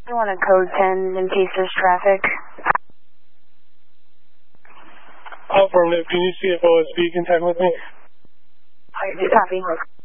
I want a code 10 in case there's traffic. Affirmative. Can you see if OSB can tag with me? Copy.